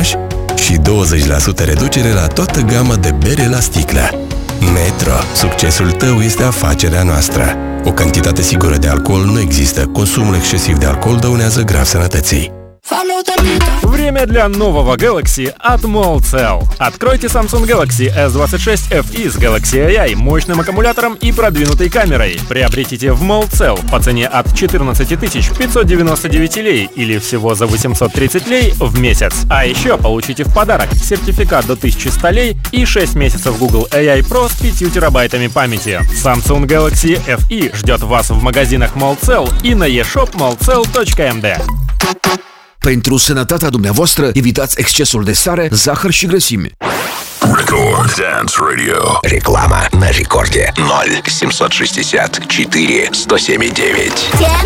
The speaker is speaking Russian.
ambalaj și 20% reducere la toată gama de bere la sticlă. Metro. Succesul tău este afacerea noastră. O cantitate sigură de alcool nu există. Consumul excesiv de alcool dăunează grav sănătății. Время для нового Galaxy от Molcel. Откройте Samsung Galaxy S26 FE с Galaxy AI, мощным аккумулятором и продвинутой камерой. Приобретите в Molcel по цене от 14 599 лей или всего за 830 лей в месяц. А еще получите в подарок сертификат до 1100 лей и 6 месяцев Google AI Pro с 5 терабайтами памяти. Samsung Galaxy FE ждет вас в магазинах Molcel и на eshopmolcel.md. Pentru sănătatea dumneavoastră, evitați excesul de sare, zahăr și grăsimi. Record Dance Radio. Реклама на рекорде 0 764 107,9.